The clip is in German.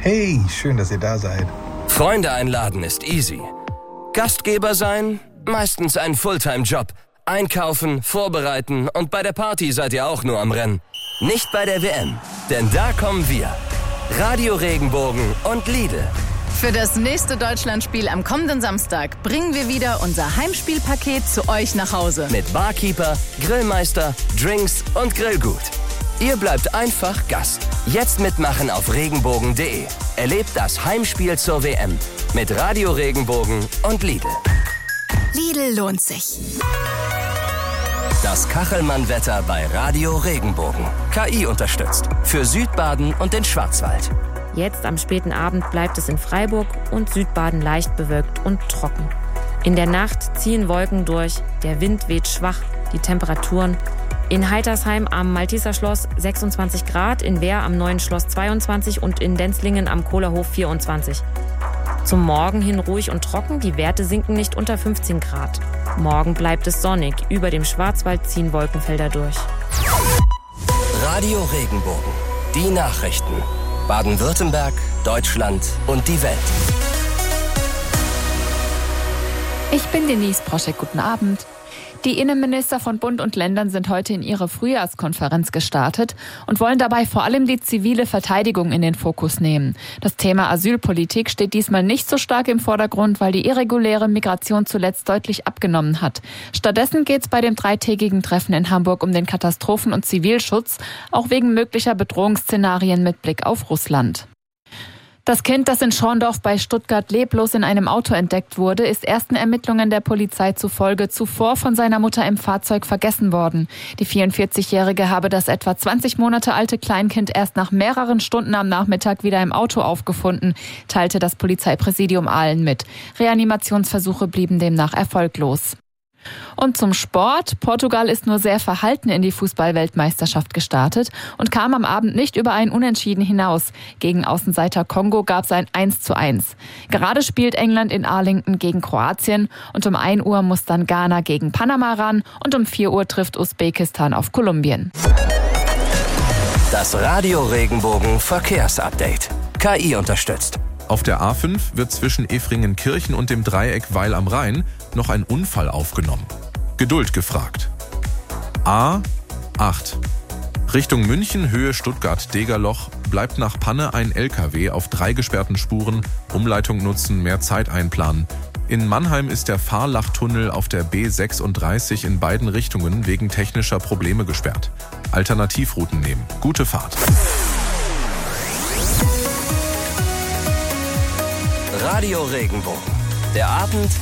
Hey, schön, dass ihr da seid. Freunde einladen ist easy. Gastgeber sein? Meistens ein Fulltime-Job. Einkaufen, vorbereiten und bei der Party seid ihr auch nur am Rennen. Nicht bei der WM, denn da kommen wir. Radio Regenbogen und Lidl. Für das nächste Deutschlandspiel am kommenden Samstag bringen wir wieder unser Heimspielpaket zu euch nach Hause. Mit Barkeeper, Grillmeister, Drinks und Grillgut. Ihr bleibt einfach Gast. Jetzt mitmachen auf regenbogen.de. Erlebt das Heimspiel zur WM mit Radio Regenbogen und Lidl. Lidl lohnt sich. Das Kachelmann-Wetter bei Radio Regenbogen. KI unterstützt. Für Südbaden und den Schwarzwald. Jetzt am späten Abend bleibt es in Freiburg und Südbaden leicht bewölkt und trocken. In der Nacht ziehen Wolken durch, der Wind weht schwach, die Temperaturen in Heitersheim am Malteser Schloss 26 Grad, in Wehr am Neuen Schloss 22 und in Denzlingen am Kohlerhof 24. Zum Morgen hin ruhig und trocken, die Werte sinken nicht unter 15 Grad. Morgen bleibt es sonnig, über dem Schwarzwald ziehen Wolkenfelder durch. Radio Regenbogen, die Nachrichten. Baden-Württemberg, Deutschland und die Welt. Ich bin Denise Proschek, guten Abend. Die Innenminister von Bund und Ländern sind heute in ihre Frühjahrskonferenz gestartet und wollen dabei vor allem die zivile Verteidigung in den Fokus nehmen. Das Thema Asylpolitik steht diesmal nicht so stark im Vordergrund, weil die irreguläre Migration zuletzt deutlich abgenommen hat. Stattdessen geht es bei dem dreitägigen Treffen in Hamburg um den Katastrophen- und Zivilschutz, auch wegen möglicher Bedrohungsszenarien mit Blick auf Russland. Das Kind, das in Schorndorf bei Stuttgart leblos in einem Auto entdeckt wurde, ist ersten Ermittlungen der Polizei zufolge zuvor von seiner Mutter im Fahrzeug vergessen worden. Die 44-Jährige habe das etwa 20 Monate alte Kleinkind erst nach mehreren Stunden am Nachmittag wieder im Auto aufgefunden, teilte das Polizeipräsidium Aalen mit. Reanimationsversuche blieben demnach erfolglos. Und zum Sport. Portugal ist nur sehr verhalten in die Fußball-Weltmeisterschaft gestartet und kam am Abend nicht über ein Unentschieden hinaus. Gegen Außenseiter Kongo gab es ein 1:1. Gerade spielt England in Arlington gegen Kroatien und um 1 Uhr muss dann Ghana gegen Panama ran und um 4 Uhr trifft Usbekistan auf Kolumbien. Das Radio Regenbogen Verkehrsupdate. KI unterstützt. Auf der A5 wird zwischen Efringenkirchen und dem Dreieck Weil am Rhein noch ein Unfall aufgenommen. Geduld gefragt. A8. Richtung München, Höhe Stuttgart-Degerloch, bleibt nach Panne ein LKW auf 3 gesperrten Spuren. Umleitung nutzen, mehr Zeit einplanen. In Mannheim ist der Fahrlachtunnel auf der B36 in beiden Richtungen wegen technischer Probleme gesperrt. Alternativrouten nehmen. Gute Fahrt. Radio Regenbogen. Der Abend